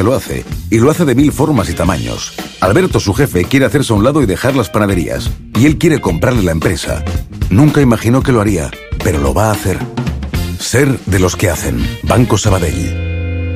que lo hace, y lo hace de 1000 formas y tamaños. Alberto, su jefe, quiere hacerse a un lado y dejar las panaderías, y él quiere comprarle la empresa. Nunca imaginó que lo haría, pero lo va a hacer. Ser de los que hacen. Banco Sabadell.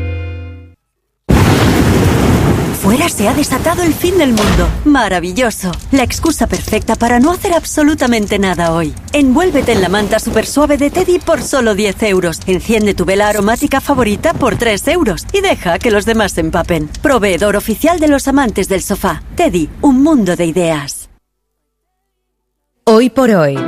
Fuera se ha desatado el fin del mundo. Maravilloso. La excusa perfecta para no hacer absolutamente nada hoy. Envuélvete en la manta super suave de Teddy por solo 10 euros. Enciende tu vela aromática favorita por 3 euros. Y deja que los demás se empapen. Proveedor oficial de los amantes del sofá. Teddy, un mundo de ideas. Hoy por hoy,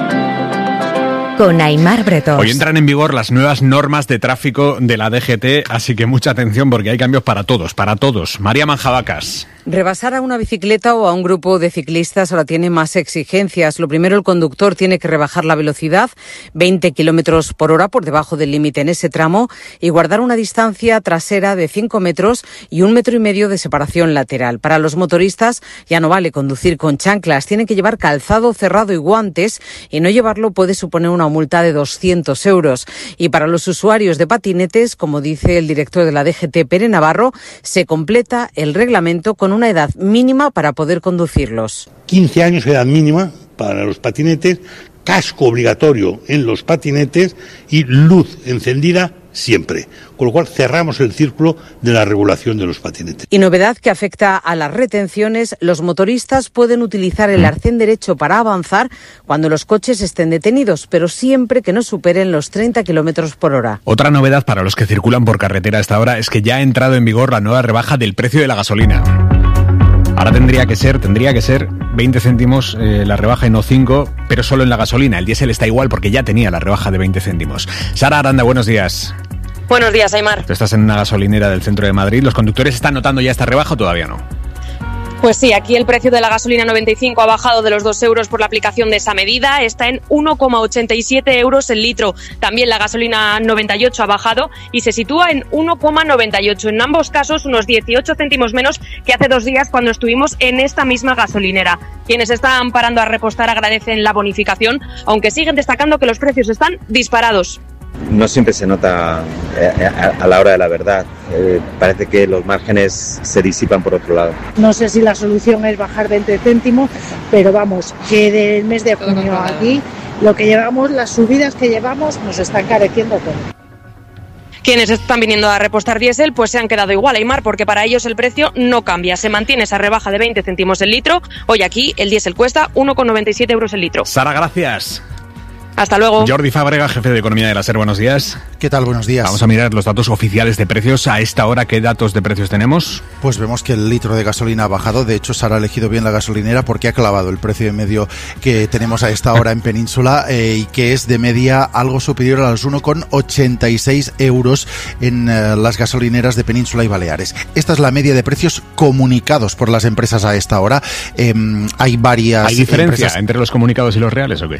con Aimar Bretós. Hoy entran en vigor las nuevas normas de tráfico de la DGT, así que mucha atención porque hay cambios para todos, para todos. María Manjabacas. Rebasar a una bicicleta o a un grupo de ciclistas ahora tiene más exigencias. Lo primero, el conductor tiene que rebajar la velocidad 20 kilómetros por hora por debajo del límite en ese tramo y guardar una distancia trasera de 5 metros y 1,5 metros de separación lateral. Para los motoristas ya no vale conducir con chanclas. Tienen que llevar calzado cerrado y guantes, y no llevarlo puede suponer una multa de 200 euros. Y para los usuarios de patinetes, como dice el director de la DGT, Pere Navarro, se completa el reglamento con una edad mínima para poder conducirlos. 15 años edad mínima para los patinetes, casco obligatorio en los patinetes y luz encendida siempre. Con lo cual cerramos el círculo de la regulación de los patinetes. Y novedad que afecta a las retenciones: los motoristas pueden utilizar el arcén derecho para avanzar cuando los coches estén detenidos, pero siempre que no superen los 30 kilómetros por hora. Otra novedad para los que circulan por carretera a esta hora es que ya ha entrado en vigor la nueva rebaja del precio de la gasolina. Ahora tendría que ser 20 céntimos la rebaja y no 5, pero solo en la gasolina. El diésel está igual porque ya tenía la rebaja de 20 céntimos. Sara Aranda, buenos días. Buenos días, Aimar. Tú estás en una gasolinera del centro de Madrid. ¿Los conductores están notando ya esta rebaja o todavía no? Pues sí, aquí el precio de la gasolina 95 ha bajado de los 2 euros por la aplicación de esa medida. Está en 1,87 euros el litro. También la gasolina 98 ha bajado y se sitúa en 1,98. En ambos casos, unos 18 céntimos menos que hace 2 días cuando estuvimos en esta misma gasolinera. Quienes están parando a repostar agradecen la bonificación, aunque siguen destacando que los precios están disparados. No siempre se nota a la hora de la verdad. Parece que los márgenes se disipan por otro lado. No sé si la solución es bajar 20 céntimos, pero vamos, que del mes de junio aquí, lo que llevamos, las subidas que llevamos, nos está encareciendo todo. Quienes están viniendo a repostar diésel pues se han quedado igual, Aimar, porque para ellos el precio no cambia. Se mantiene esa rebaja de 20 céntimos el litro. Hoy aquí el diésel cuesta 1,97 euros el litro. Sara, gracias. Hasta luego. Jordi Fábrega, jefe de Economía de la SER, buenos días. ¿Qué tal? Buenos días. Vamos a mirar los datos oficiales de precios. A esta hora, ¿qué datos de precios tenemos? Pues vemos que el litro de gasolina ha bajado. De hecho, Sara ha elegido bien la gasolinera porque ha clavado el precio de medio que tenemos a esta hora en Península y que es de media algo superior a los 1,86 euros en las gasolineras de Península y Baleares. Esta es la media de precios comunicados por las empresas a esta hora. Hay varias. ¿Hay diferencia entre los comunicados y los reales o qué?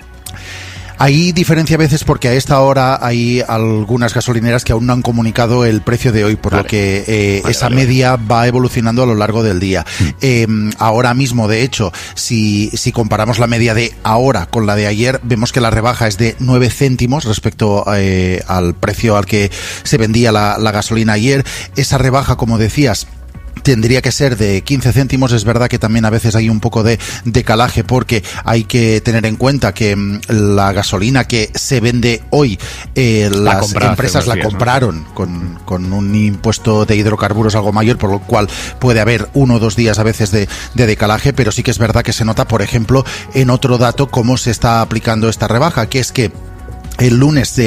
Hay diferencia a veces porque a esta hora hay algunas gasolineras que aún no han comunicado el precio de hoy, por lo que esa media va evolucionando a lo largo del día. Ahora mismo, de hecho, si comparamos la media de ahora con la de ayer, vemos que la rebaja es de 9 céntimos respecto al precio al que se vendía la gasolina ayer. Esa rebaja, como decías, tendría que ser de 15 céntimos. Es verdad que también a veces hay un poco de decalaje porque hay que tener en cuenta que la gasolina que se vende hoy, las empresas la compraron con un impuesto de hidrocarburos algo mayor, por lo cual puede haber 1 o 2 días a veces de decalaje, pero sí que es verdad que se nota, por ejemplo, en otro dato cómo se está aplicando esta rebaja, que es que el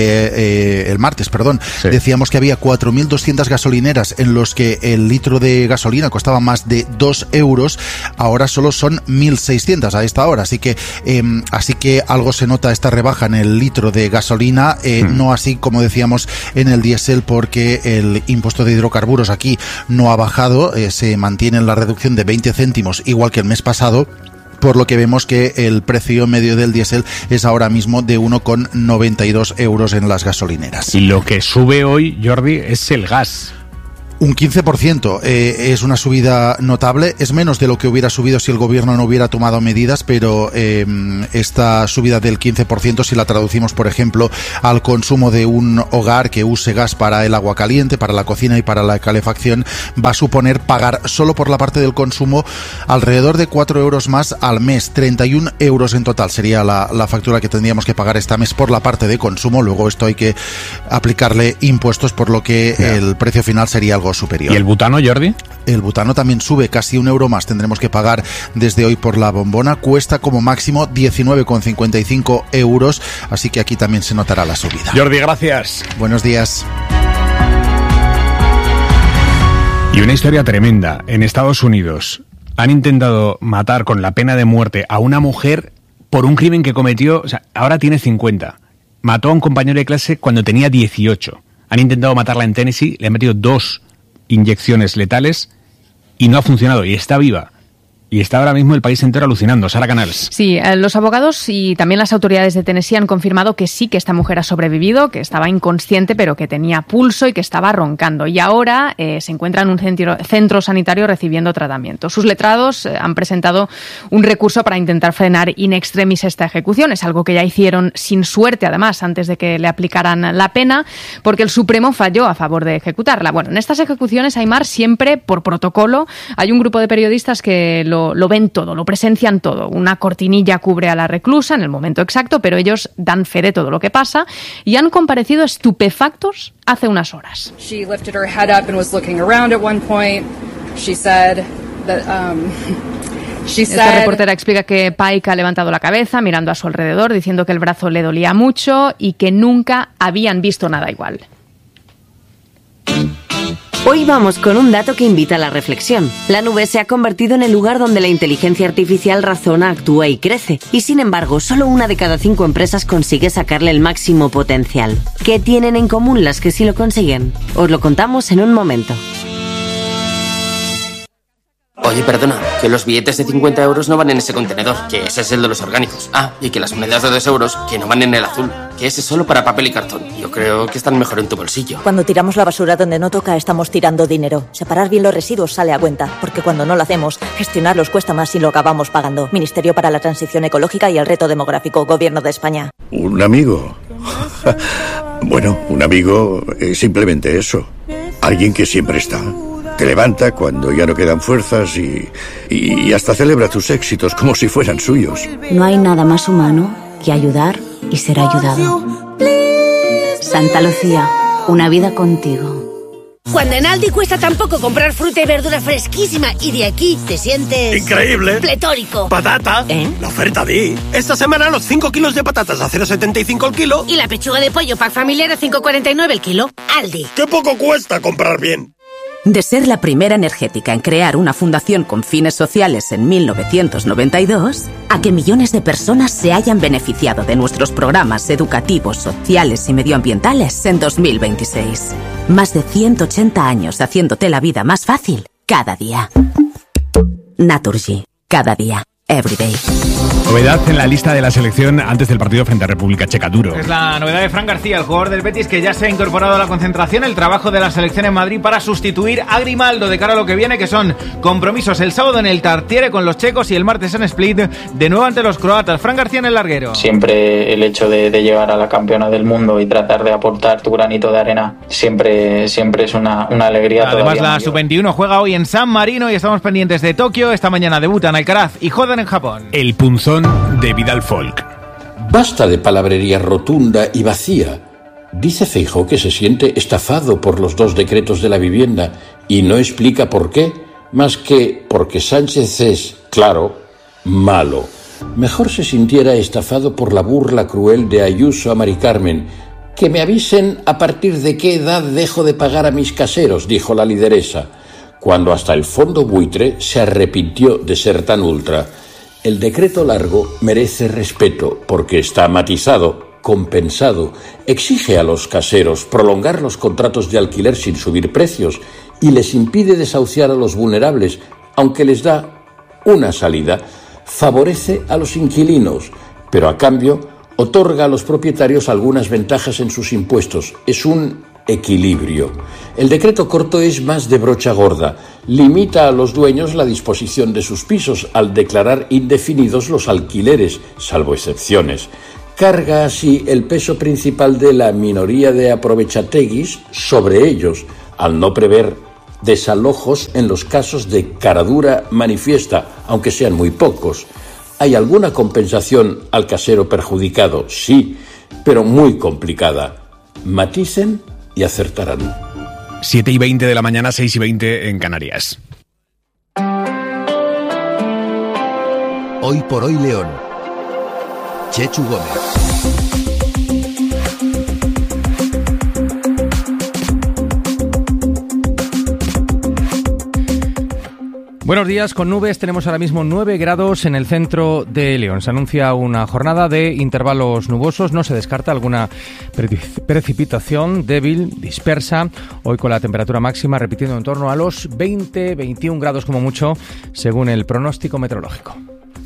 martes, decíamos que había 4.200 gasolineras en los que el litro de gasolina costaba más de 2 euros, ahora solo son 1.600 a esta hora, así que algo se nota esta rebaja en el litro de gasolina, no así como decíamos en el diésel, porque el impuesto de hidrocarburos aquí no ha bajado, se mantiene en la reducción de 20 céntimos igual que el mes pasado, por lo que vemos que el precio medio del diésel es ahora mismo de 1,92 euros en las gasolineras. Y lo que sube hoy, Jordi, es el gas. Un 15%, es una subida notable, es menos de lo que hubiera subido si el gobierno no hubiera tomado medidas, pero esta subida del 15%, si la traducimos, por ejemplo, al consumo de un hogar que use gas para el agua caliente, para la cocina y para la calefacción, va a suponer pagar solo por la parte del consumo alrededor de 4 euros más al mes. 31 euros en total sería la factura que tendríamos que pagar este mes por la parte de consumo. Luego esto hay que aplicarle impuestos, por lo que el precio final sería algo superior. ¿Y el butano, Jordi? El butano también sube casi 1 euro más. Tendremos que pagar desde hoy por la bombona. Cuesta como máximo 19,55 euros. Así que aquí también se notará la subida. Jordi, gracias. Buenos días. Y una historia tremenda. En Estados Unidos han intentado matar con la pena de muerte a una mujer por un crimen que cometió, o sea, ahora tiene 50. Mató a un compañero de clase cuando tenía 18. Han intentado matarla en Tennessee, le han metido 2 inyecciones letales y no ha funcionado, y está viva. Y está ahora mismo el país entero alucinando. Sara Canals. Sí, los abogados y también las autoridades de Tennessee han confirmado que sí, que esta mujer ha sobrevivido, que estaba inconsciente, pero que tenía pulso y que estaba roncando. Y ahora se encuentra en un centro sanitario recibiendo tratamiento. Sus letrados han presentado un recurso para intentar frenar in extremis esta ejecución. Es algo que ya hicieron sin suerte, además, antes de que le aplicaran la pena, porque el Supremo falló a favor de ejecutarla. Bueno, en estas ejecuciones, Aimar, siempre por protocolo, hay un grupo de periodistas que lo ven todo, lo presencian todo. Una cortinilla cubre a la reclusa en el momento exacto, pero ellos dan fe de todo lo que pasa y han comparecido estupefactos hace unas horas. She lifted her head up and was looking around at one point. She said that Esta reportera explica que Pike ha levantado la cabeza mirando a su alrededor, diciendo que el brazo le dolía mucho y que nunca habían visto nada igual. Hoy vamos con un dato que invita a la reflexión. La nube se ha convertido en el lugar donde la inteligencia artificial razona, actúa y crece. Y sin embargo, solo 1 de cada 5 empresas consigue sacarle el máximo potencial. ¿Qué tienen en común las que sí lo consiguen? Os lo contamos en un momento. Oye, perdona, que los billetes de 50 euros no van en ese contenedor, que ese es el de los orgánicos. Ah, y que las monedas de 2 euros, que no van en el azul, que ese es solo para papel y cartón. Yo creo que están mejor en tu bolsillo. Cuando tiramos la basura donde no toca, estamos tirando dinero. Separar bien los residuos sale a cuenta, porque cuando no lo hacemos, gestionarlos cuesta más y lo acabamos pagando. Ministerio para la Transición Ecológica y el Reto Demográfico, Gobierno de España. ¿Un amigo? Bueno, un amigo es simplemente eso. Alguien que siempre está. Te levanta cuando ya no quedan fuerzas y hasta celebra tus éxitos como si fueran suyos. No hay nada más humano que ayudar y ser ayudado. Santa Lucía, una vida contigo. Cuando en Aldi cuesta tan poco comprar fruta y verdura fresquísima y de aquí te sientes... ¡increíble! ¡Pletórico! ¡Patata! La oferta Di. Esta semana los 5 kilos de patatas a 0,75 el kilo. Y la pechuga de pollo pack familiar a 5,49 el kilo. Aldi. ¡Qué poco cuesta comprar bien! De ser la primera energética en crear una fundación con fines sociales en 1992, a que millones de personas se hayan beneficiado de nuestros programas educativos, sociales y medioambientales en 2026. Más de 180 años haciéndote la vida más fácil cada día. Naturgy, cada día. Everyday. Novedad en la lista de la selección antes del partido frente a República Checa, duro. Es la novedad de Fran García, el jugador del Betis, que ya se ha incorporado a la concentración, el trabajo de la selección en Madrid para sustituir a Grimaldo de cara a lo que viene, que son compromisos el sábado en el Tartiere con los checos y el martes en Split, de nuevo ante los croatas. Fran García en el larguero. Siempre el hecho de llegar a la campeona del mundo y tratar de aportar tu granito de arena siempre es una alegría. Además, la Sub-21 juega hoy en San Marino y estamos pendientes de Tokio. Esta mañana debutan Alcaraz y Jodan en Japón. El punzón de Vidal Folk. Basta de palabrería rotunda y vacía. Dice Feijóo que se siente estafado por los 2 decretos de la vivienda y no explica por qué, más que porque Sánchez es, claro, malo. Mejor se sintiera estafado por la burla cruel de Ayuso a Mari Carmen. Que me avisen a partir de qué edad dejo de pagar a mis caseros, dijo la lideresa, cuando hasta el fondo buitre se arrepintió de ser tan ultra. El decreto largo merece respeto porque está matizado, compensado, exige a los caseros prolongar los contratos de alquiler sin subir precios y les impide desahuciar a los vulnerables, aunque les da una salida. Favorece a los inquilinos, pero a cambio otorga a los propietarios algunas ventajas en sus impuestos. Es un equilibrio. El decreto corto es más de brocha gorda. Limita a los dueños la disposición de sus pisos al declarar indefinidos los alquileres, salvo excepciones. Carga así el peso principal de la minoría de aprovechateguis sobre ellos, al no prever desalojos en los casos de caradura manifiesta, aunque sean muy pocos. ¿Hay alguna compensación al casero perjudicado? Sí, pero muy complicada. Maticen y acertarán. 7:20 de la mañana, 6:20 en Canarias. Hoy por hoy León. Chechu Gómez. Buenos días, con nubes tenemos ahora mismo 9 grados en el centro de León. Se anuncia una jornada de intervalos nubosos, no se descarta alguna precipitación débil, dispersa, hoy con la temperatura máxima repitiendo en torno a los 20-21 grados como mucho, según el pronóstico meteorológico.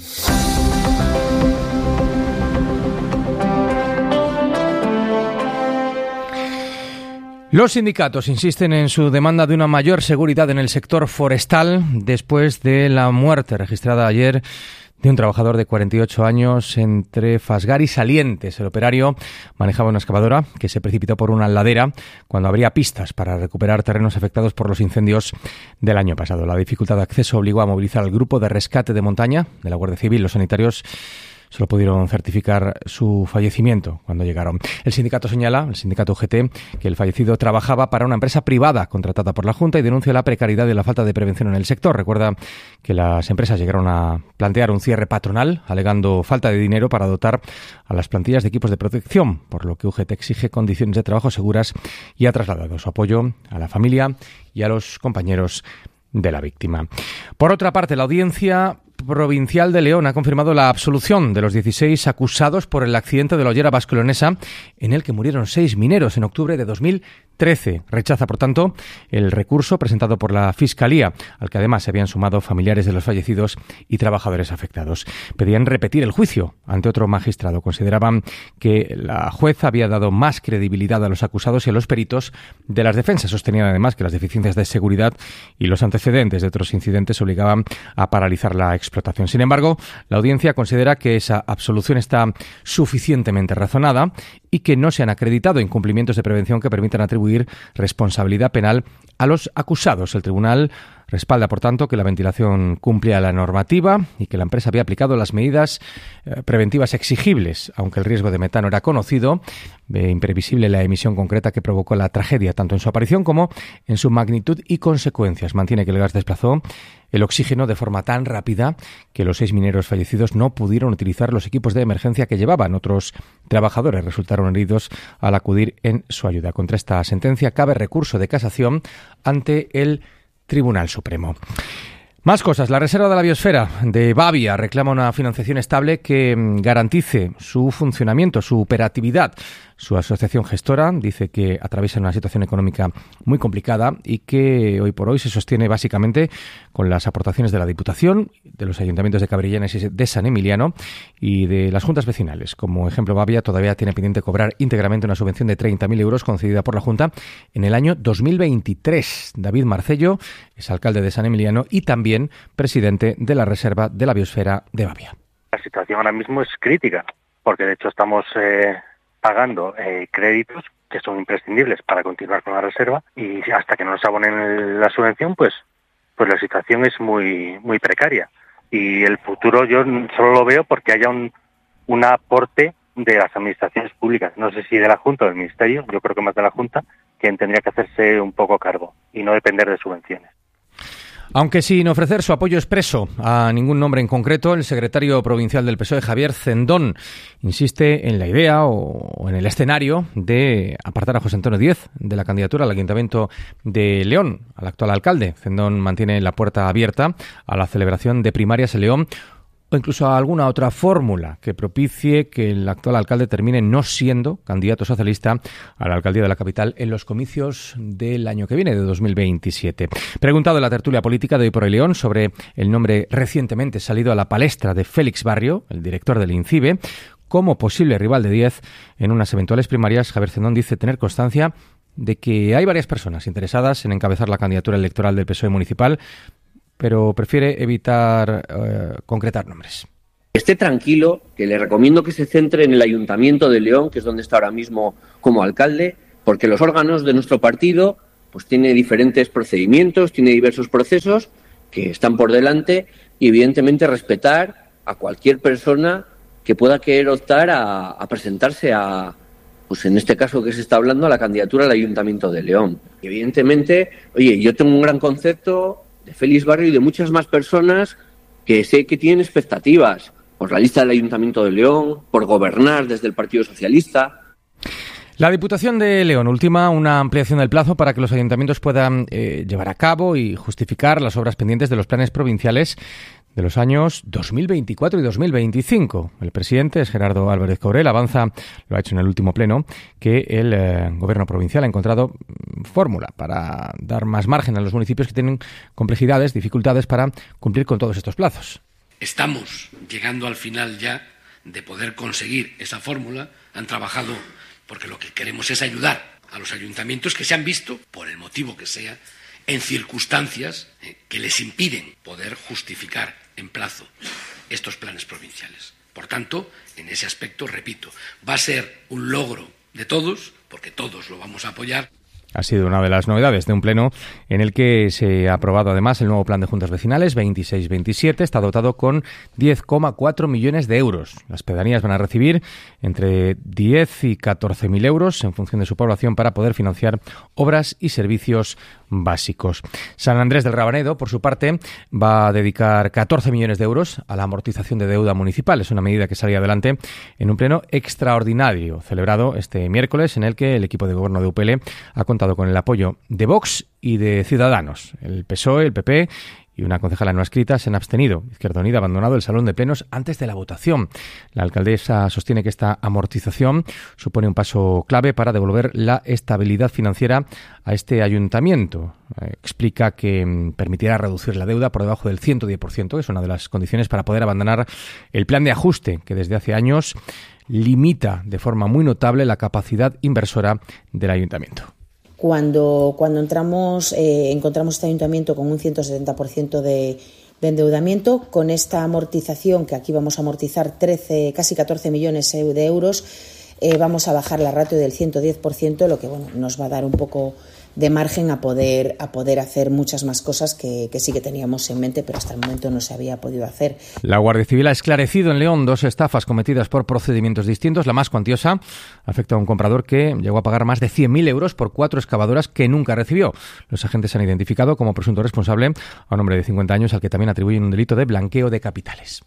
Los sindicatos insisten en su demanda de una mayor seguridad en el sector forestal después de la muerte registrada ayer de un trabajador de 48 años entre Fasgar y Salientes. El operario manejaba una excavadora que se precipitó por una ladera cuando habría pistas para recuperar terrenos afectados por los incendios del año pasado. La dificultad de acceso obligó a movilizar al grupo de rescate de montaña de la Guardia Civil. Los sanitarios solo pudieron certificar su fallecimiento cuando llegaron. El sindicato señala, el sindicato UGT, que el fallecido trabajaba para una empresa privada contratada por la Junta y denuncia la precariedad y la falta de prevención en el sector. Recuerda que las empresas llegaron a plantear un cierre patronal, alegando falta de dinero para dotar a las plantillas de equipos de protección, por lo que UGT exige condiciones de trabajo seguras y ha trasladado su apoyo a la familia y a los compañeros de la víctima. Por otra parte, la Audiencia Provincial de León ha confirmado la absolución de los 16 acusados por el accidente de la hollera bascolonesa en el que murieron 6 mineros en octubre de 2013. Rechaza, por tanto, el recurso presentado por la Fiscalía, al que además se habían sumado familiares de los fallecidos y trabajadores afectados. Pedían repetir el juicio ante otro magistrado. Consideraban que la jueza había dado más credibilidad a los acusados y a los peritos de las defensas. Sostenían además que las deficiencias de seguridad y los antecedentes de otros incidentes obligaban a paralizar la explotación. Sin embargo, la audiencia considera que esa absolución está suficientemente razonada y que no se han acreditado incumplimientos de prevención que permitan atribuir responsabilidad penal a los acusados. El tribunal respalda, por tanto, que la ventilación cumplía la normativa y que la empresa había aplicado las medidas preventivas exigibles, aunque el riesgo de metano era conocido. Ve imprevisible la emisión concreta que provocó la tragedia, tanto en su aparición como en su magnitud y consecuencias. Mantiene que el gas desplazó el oxígeno de forma tan rápida que los 6 mineros fallecidos no pudieron utilizar los equipos de emergencia que llevaban. Otros trabajadores resultaron heridos al acudir en su ayuda. Contra esta sentencia cabe recurso de casación ante el Tribunal Supremo. Más cosas. La Reserva de la Biosfera de Bavia reclama una financiación estable que garantice su funcionamiento, su operatividad. Su asociación gestora dice que atraviesa una situación económica muy complicada y que hoy por hoy se sostiene básicamente con las aportaciones de la Diputación, de los ayuntamientos de Cabrellanes y de San Emiliano y de las juntas vecinales. Como ejemplo, Bavia todavía tiene pendiente cobrar íntegramente una subvención de 30.000 euros concedida por la Junta en el año 2023. David Marcello es alcalde de San Emiliano y también presidente de la Reserva de la Biosfera de Bavia. La situación ahora mismo es crítica, porque de hecho estamos pagando créditos que son imprescindibles para continuar con la reserva y hasta que no nos abonen la subvención, pues la situación es muy precaria. Y el futuro yo solo lo veo porque haya un aporte de las administraciones públicas, no sé si de la Junta o del Ministerio, yo creo que más de la Junta, quien tendría que hacerse un poco cargo y no depender de subvenciones. Aunque sin ofrecer su apoyo expreso a ningún nombre en concreto, el secretario provincial del PSOE, Javier Cendón, insiste en la idea o en el escenario de apartar a José Antonio Díez de la candidatura al Ayuntamiento de León, al actual alcalde. Cendón mantiene la puerta abierta a la celebración de primarias en León o incluso a alguna otra fórmula que propicie que el actual alcalde termine no siendo candidato socialista a la alcaldía de la capital en los comicios del año que viene, de 2027. Preguntado en la tertulia política de Hoy por Hoy León sobre el nombre recientemente salido a la palestra de Félix Barrio, el director del INCIBE, como posible rival de Díez en unas eventuales primarias, Javier Cendón dice tener constancia de que hay varias personas interesadas en encabezar la candidatura electoral del PSOE municipal, pero prefiere evitar concretar nombres. Esté tranquilo, que le recomiendo que se centre en el Ayuntamiento de León, que es donde está ahora mismo como alcalde, porque los órganos de nuestro partido pues tiene diferentes procedimientos, tiene diversos procesos que están por delante y evidentemente respetar a cualquier persona que pueda querer optar a presentarse a, pues en este caso que se está hablando, a la candidatura al Ayuntamiento de León. Y evidentemente, oye, yo tengo un gran concepto de Félix Barrio y de muchas más personas que sé que tienen expectativas por la lista del Ayuntamiento de León, por gobernar desde el Partido Socialista. La Diputación de León ultima una ampliación del plazo para que los ayuntamientos puedan llevar a cabo y justificar las obras pendientes de los planes provinciales de los años 2024 y 2025. El presidente, Gerardo Álvarez Cobrel, avanza, lo ha hecho en el último pleno, que el gobierno provincial ha encontrado fórmula para dar más margen a los municipios que tienen complejidades, dificultades para cumplir con todos estos plazos. Estamos llegando al final ya de poder conseguir esa fórmula. Han trabajado porque lo que queremos es ayudar a los ayuntamientos que se han visto, por el motivo que sea, en circunstancias que les impiden poder justificar en plazo estos planes provinciales. Por tanto, en ese aspecto, repito, va a ser un logro de todos, porque todos lo vamos a apoyar. Ha sido una de las novedades de un pleno en el que se ha aprobado además el nuevo plan de juntas vecinales 26-27. Está dotado con 10,4 millones de euros. Las pedanías van a recibir entre 10 y 14.000 euros en función de su población para poder financiar obras y servicios básicos. San Andrés del Rabanedo, por su parte, va a dedicar 14 millones de euros a la amortización de deuda municipal. Es una medida que salía adelante en un pleno extraordinario celebrado este miércoles en el que el equipo de gobierno de UPL ha contado con el apoyo de Vox y de Ciudadanos. El PSOE, el PP y una concejala no escrita se han abstenido. Izquierda Unida ha abandonado el salón de plenos antes de la votación. La alcaldesa sostiene que esta amortización supone un paso clave para devolver la estabilidad financiera a este ayuntamiento. Explica que permitirá reducir la deuda por debajo del 110%, que es una de las condiciones para poder abandonar el plan de ajuste que desde hace años limita de forma muy notable la capacidad inversora del ayuntamiento. Cuando entramos, encontramos este ayuntamiento con un 170% de endeudamiento. Con esta amortización, que aquí vamos a amortizar casi 14 millones de euros, vamos a bajar la ratio del 110%, lo que nos va a dar un poco de margen a poder hacer muchas más cosas que sí que teníamos en mente, pero hasta el momento no se había podido hacer. La Guardia Civil ha esclarecido en León 2 estafas cometidas por procedimientos distintos. La más cuantiosa afecta a un comprador que llegó a pagar más de 100.000 euros por 4 excavadoras que nunca recibió. Los agentes han identificado como presunto responsable a un hombre de 50 años al que también atribuyen un delito de blanqueo de capitales.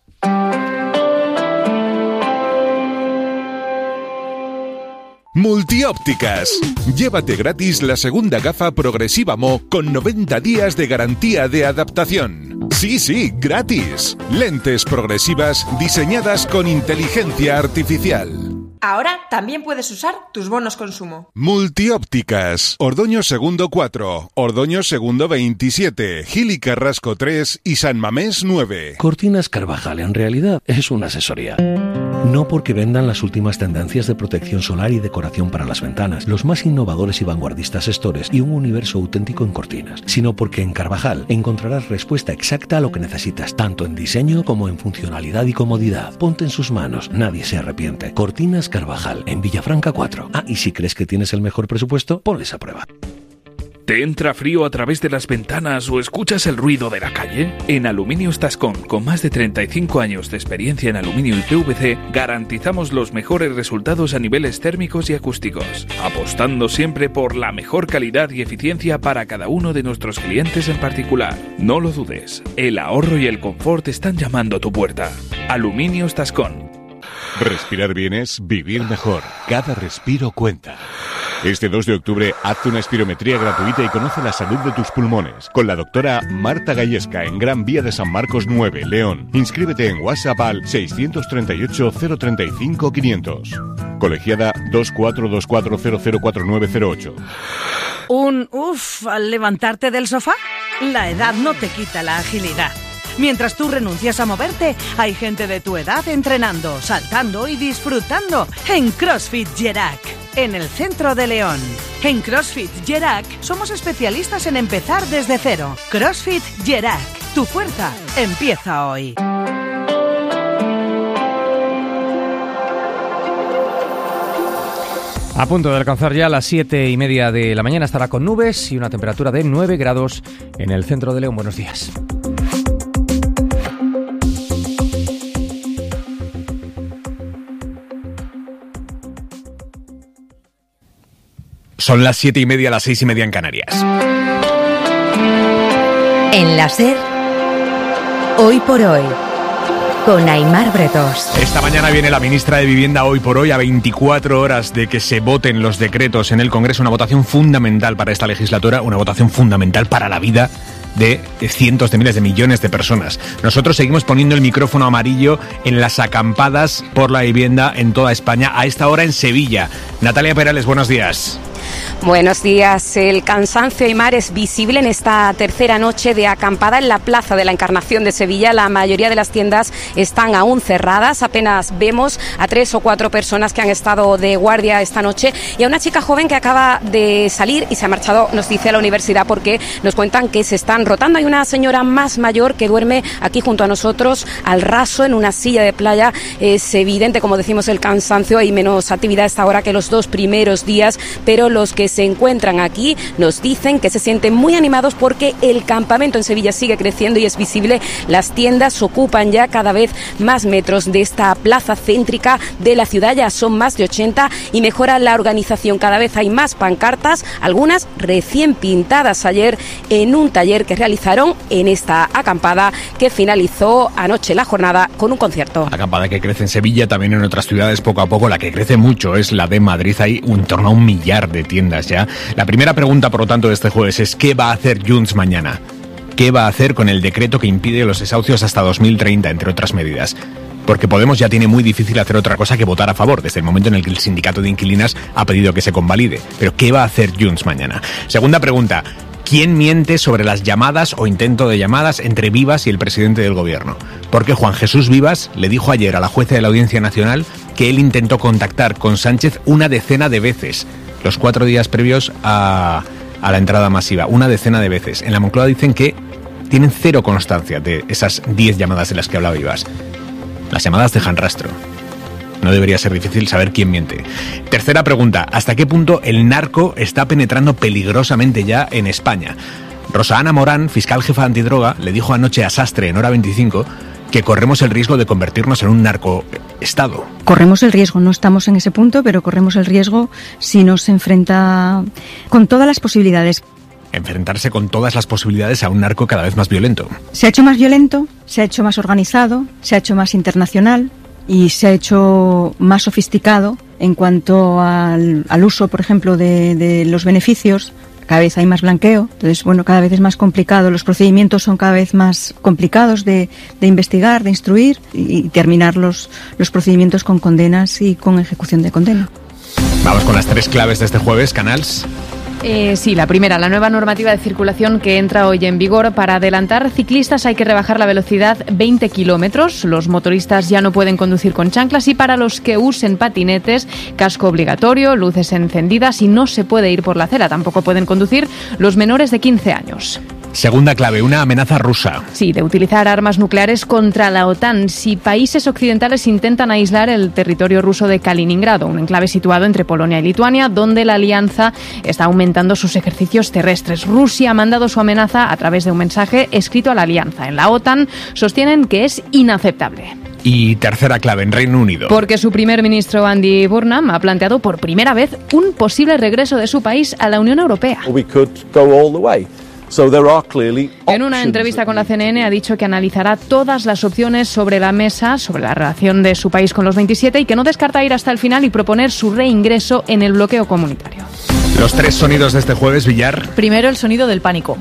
Multiópticas. Llévate gratis la segunda gafa progresiva Mo con 90 días de garantía de adaptación. Sí, gratis. Lentes progresivas diseñadas con inteligencia artificial. Ahora también puedes usar tus bonos consumo. Multiópticas. Ordoño Segundo 4, Ordoño Segundo 27, Gil y Carrasco 3 y San Mamés 9. Cortinas Carvajal en realidad es una asesoría. No porque vendan las últimas tendencias de protección solar y decoración para las ventanas, los más innovadores y vanguardistas estores y un universo auténtico en cortinas, sino porque en Carvajal encontrarás respuesta exacta a lo que necesitas, tanto en diseño como en funcionalidad y comodidad. Ponte en sus manos, nadie se arrepiente. Cortinas Carvajal, en Villafranca 4. Y si crees que tienes el mejor presupuesto, ponles a prueba. ¿Te entra frío a través de las ventanas o escuchas el ruido de la calle? En Aluminios Tascón, con más de 35 años de experiencia en aluminio y PVC, garantizamos los mejores resultados a niveles térmicos y acústicos, apostando siempre por la mejor calidad y eficiencia para cada uno de nuestros clientes en particular. No lo dudes, el ahorro y el confort están llamando a tu puerta. Aluminios Tascón. Respirar bien es vivir mejor. Cada respiro cuenta. Este 2 de octubre, hazte una espirometría gratuita y conoce la salud de tus pulmones con la doctora Marta Gallesca en Gran Vía de San Marcos 9, León. Inscríbete en WhatsApp al 638 035 500. Colegiada 2424004908. Un al levantarte del sofá. La edad no te quita la agilidad. Mientras tú renuncias a moverte, hay gente de tu edad entrenando, saltando y disfrutando en CrossFit Gerac, en el centro de León. En CrossFit Gerac somos especialistas en empezar desde cero. CrossFit Gerac, tu fuerza empieza hoy. A punto de alcanzar ya las 7:30 de la mañana, estará con nubes y una temperatura de 9 grados en el centro de León. Buenos días. Son las 7:30, las 6:30 en Canarias. En la SER, hoy por hoy, con Aimar Bretos. Esta mañana viene la ministra de Vivienda hoy por hoy a 24 horas de que se voten los decretos en el Congreso, una votación fundamental para esta legislatura, una votación fundamental para la vida de cientos de miles de millones de personas. Nosotros seguimos poniendo el micrófono amarillo en las acampadas por la vivienda en toda España, a esta hora en Sevilla. Natalia Perales, buenos días. Buenos días. El cansancio, Aimar, es visible en esta tercera noche de acampada en la Plaza de la Encarnación de Sevilla. La mayoría de las tiendas están aún cerradas. Apenas vemos a 3 o 4 personas que han estado de guardia esta noche y a una chica joven que acaba de salir y se ha marchado, nos dice, a la universidad porque nos cuentan que se están rotando. Hay una señora más mayor que duerme aquí junto a nosotros al raso en una silla de playa. Es evidente, como decimos, el cansancio. Hay menos actividad a esta hora que los 2 primeros días, pero los que se encuentran aquí nos dicen que se sienten muy animados porque el campamento en Sevilla sigue creciendo y es visible. Las tiendas ocupan ya cada vez más metros de esta plaza céntrica de la ciudad, ya son más de 80 y mejora la organización. Cada vez hay más pancartas, algunas recién pintadas ayer en un taller que realizaron en esta acampada que finalizó anoche la jornada con un concierto. Acampada que crece en Sevilla, también en otras ciudades poco a poco. La que crece mucho es la de Madrid, hay en torno a 1 millar de tiendas ya. La primera pregunta, por lo tanto, de este jueves es ¿qué va a hacer Junts mañana? ¿Qué va a hacer con el decreto que impide los desahucios hasta 2030, entre otras medidas? Porque Podemos ya tiene muy difícil hacer otra cosa que votar a favor, desde el momento en el que el sindicato de inquilinas ha pedido que se convalide. Pero ¿qué va a hacer Junts mañana? Segunda pregunta, ¿quién miente sobre las llamadas o intento de llamadas entre Vivas y el presidente del gobierno? Porque Juan Jesús Vivas le dijo ayer a la jueza de la Audiencia Nacional que él intentó contactar con Sánchez 1 decena de veces, los 4 días previos a la entrada masiva, 1 decena de veces. En la Moncloa dicen que tienen 0 constancia de esas 10 llamadas de las que hablaba Vivas. Las llamadas dejan rastro. No debería ser difícil saber quién miente. Tercera pregunta, ¿hasta qué punto el narco está penetrando peligrosamente ya en España? Rosa Ana Morán, fiscal jefa antidroga, le dijo anoche a Sastre en Hora 25 que corremos el riesgo de convertirnos en un narcoestado. Corremos el riesgo, no estamos en ese punto, pero corremos el riesgo si no se enfrenta con todas las posibilidades. Enfrentarse con todas las posibilidades a un narco cada vez más violento. Se ha hecho más violento, se ha hecho más organizado, se ha hecho más internacional y se ha hecho más sofisticado en cuanto al uso, por ejemplo, de los beneficios. Cada vez hay más blanqueo, entonces, bueno, cada vez es más complicado, los procedimientos son cada vez más complicados de investigar, de instruir y terminar los procedimientos con condenas y con ejecución de condena. Vamos con las 3 claves de este jueves, Canals. Sí, la primera, la nueva normativa de circulación que entra hoy en vigor. Para adelantar ciclistas hay que rebajar la velocidad 20 kilómetros. Los motoristas ya no pueden conducir con chanclas y para los que usen patinetes, casco obligatorio, luces encendidas y no se puede ir por la acera. Tampoco pueden conducir los menores de 15 años. Segunda clave, una amenaza rusa. Sí, de utilizar armas nucleares contra la OTAN si países occidentales intentan aislar el territorio ruso de Kaliningrado, un enclave situado entre Polonia y Lituania, donde la alianza está aumentando sus ejercicios terrestres. Rusia ha mandado su amenaza a través de un mensaje escrito a la alianza. En la OTAN sostienen que es inaceptable. Y tercera clave, en Reino Unido. Porque su primer ministro Andy Burnham ha planteado por primera vez un posible regreso de su país a la Unión Europea. En una entrevista con la CNN ha dicho que analizará todas las opciones sobre la mesa, sobre la relación de su país con los 27 y que no descarta ir hasta el final y proponer su reingreso en el bloqueo comunitario. Los 3 sonidos de este jueves, Villar. Primero, el sonido del pánico.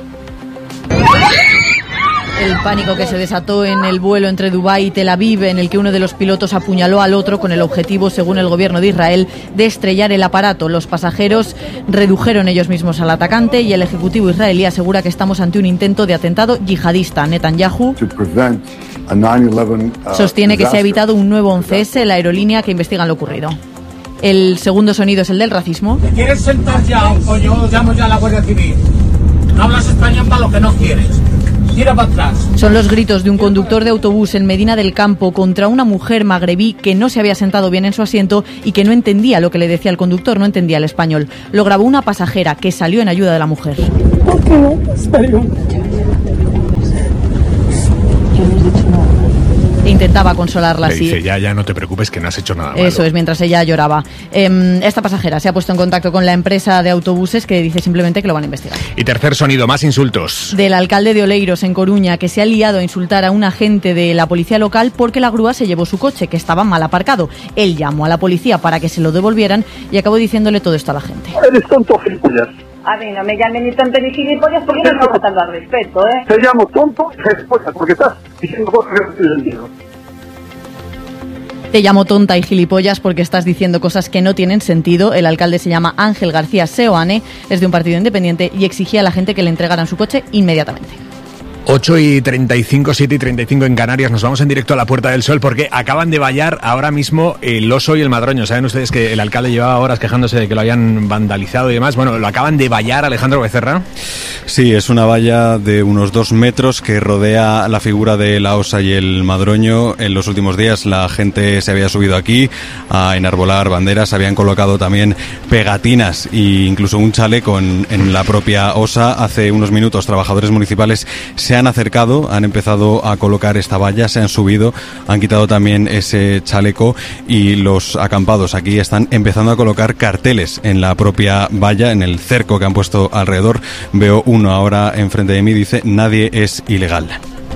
El pánico que se desató en el vuelo entre Dubái y Tel Aviv, en el que uno de los pilotos apuñaló al otro con el objetivo, según el gobierno de Israel, de estrellar el aparato. Los pasajeros redujeron ellos mismos al atacante y el ejecutivo israelí asegura que estamos ante un intento de atentado yihadista. Netanyahu sostiene que se ha evitado un nuevo 11S, la aerolínea que investiga lo ocurrido. El segundo sonido es el del racismo. ¿Te quieres sentar ya o yo llamo ya a la Guardia Civil? No hablas español para lo que no quieres. Tira para atrás. Son los gritos de un conductor de autobús en Medina del Campo contra una mujer magrebí que no se había sentado bien en su asiento y que no entendía lo que le decía el conductor, no entendía el español. Lo grabó una pasajera que salió en ayuda de la mujer. E intentaba consolarla así. Dice, ya no te preocupes que no has hecho nada malo. Eso es, mientras ella lloraba. Esta pasajera se ha puesto en contacto con la empresa de autobuses que dice simplemente que lo van a investigar. Y tercer sonido, más insultos. Del alcalde de Oleiros, en Coruña, que se ha liado a insultar a un agente de la policía local porque la grúa se llevó su coche, que estaba mal aparcado. Él llamó a la policía para que se lo devolvieran y acabó diciéndole todo esto a la gente. Eres tonto, gilipollas. A mí no me llamen ni tonto ni gilipollas porque no me está faltando al respeto, ¿eh? Te llamo tonto y gilipollas porque estás diciendo cosas que no tienen sentido. Te llamo tonta y gilipollas porque estás diciendo cosas que no tienen sentido. El alcalde se llama Ángel García Seoane, es de un partido independiente y exigía a la gente que le entregaran su coche inmediatamente. 8:35, 7:35 en Canarias. Nos vamos en directo a la Puerta del Sol porque acaban de vallar ahora mismo el Oso y el Madroño. Saben ustedes que el alcalde llevaba horas quejándose de que lo habían vandalizado y demás. Bueno, lo acaban de vallar, Alejandro Becerra. Sí, es una valla de unos 2 metros que rodea la figura de la Osa y el Madroño. En los últimos días la gente se había subido aquí a enarbolar banderas, habían colocado también pegatinas e incluso un chaleco en la propia Osa. Hace unos minutos trabajadores municipales se han acercado, han empezado a colocar esta valla, se han subido, han quitado también ese chaleco y los acampados aquí están empezando a colocar carteles en la propia valla, en el cerco que han puesto alrededor. Veo uno ahora enfrente de mí, dice: nadie es ilegal.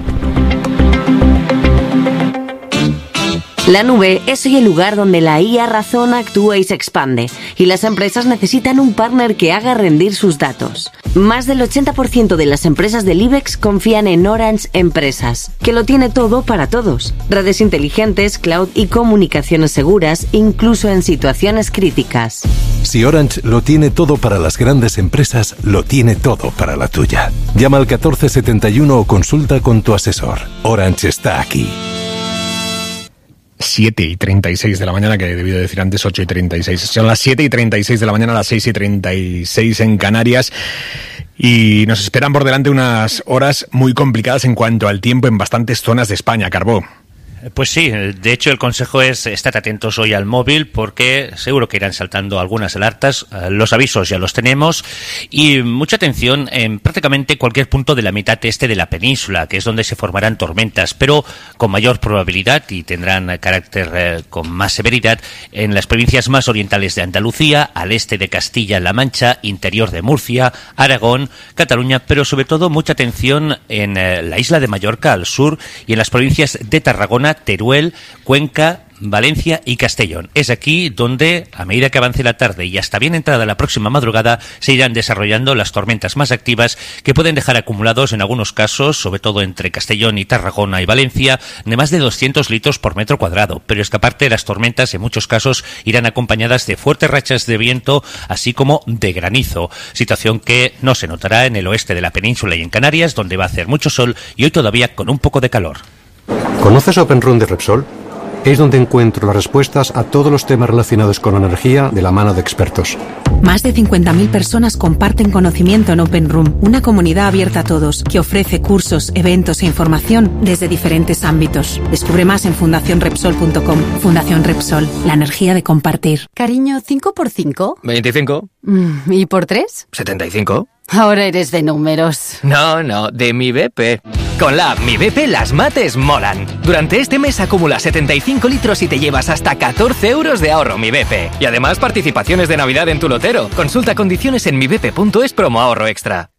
La nube es hoy el lugar donde la IA razona, actúa y se expande, y las empresas necesitan un partner que haga rendir sus datos. Más del 80% de las empresas del IBEX confían en Orange Empresas, que lo tiene todo para todos. Redes inteligentes, cloud y comunicaciones seguras, incluso en situaciones críticas. Si Orange lo tiene todo para las grandes empresas, lo tiene todo para la tuya. Llama al 1471 o consulta con tu asesor. Orange está aquí. 7:36 de la mañana, que he debido decir antes 8:36. Son las 7:36 de la mañana, las 6:36 en Canarias. Y nos esperan por delante unas horas muy complicadas en cuanto al tiempo en bastantes zonas de España, Carbó. Pues sí, de hecho el consejo es estar atentos hoy al móvil porque seguro que irán saltando algunas alertas, los avisos ya los tenemos y mucha atención en prácticamente cualquier punto de la mitad este de la península, que es donde se formarán tormentas, pero con mayor probabilidad y tendrán carácter con más severidad en las provincias más orientales de Andalucía, al este de Castilla-La Mancha, interior de Murcia, Aragón, Cataluña, pero sobre todo mucha atención en la isla de Mallorca al sur y en las provincias de Tarragona, Teruel, Cuenca, Valencia y Castellón. Es aquí donde, a medida que avance la tarde y hasta bien entrada la próxima madrugada, se irán desarrollando las tormentas más activas que pueden dejar acumulados en algunos casos, sobre todo entre Castellón y Tarragona y Valencia, de más de 200 litros por metro cuadrado. Pero es que aparte las tormentas en muchos casos irán acompañadas de fuertes rachas de viento, así como de granizo, situación que no se notará en el oeste de la península y en Canarias, donde va a hacer mucho sol y hoy todavía con un poco de calor. ¿Conoces OpenRun de Repsol? Es donde encuentro las respuestas a todos los temas relacionados con la energía de la mano de expertos. Más de 50.000 personas comparten conocimiento en OpenRoom, una comunidad abierta a todos que ofrece cursos, eventos e información desde diferentes ámbitos. Descubre más en fundacionrepsol.com. Fundación Repsol, la energía de compartir. Cariño, ¿5 por 5? 25. ¿Y por 3? 75. Ahora eres de números. No, de Mi BP. Con la app Mi BP las mates molan. Durante este mes acumula 75 litros y te llevas hasta 14 euros de ahorro Mi BP. Y además participaciones de Navidad en tu lotero. Consulta condiciones en mibp.es promo ahorro extra.